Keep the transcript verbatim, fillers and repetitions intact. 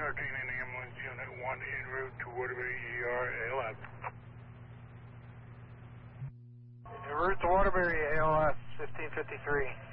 thirteen in ambulance unit one en route to Waterbury E R A L S. En route to Waterbury A L S fifteen fifty-three.